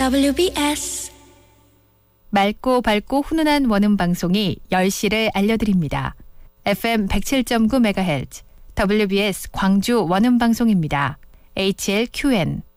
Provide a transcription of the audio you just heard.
WBS 맑고 밝고 훈훈한 원음 방송이 10시를 알려드립니다. FM 107.9MHz WBS 광주 원음 방송입니다. HLQN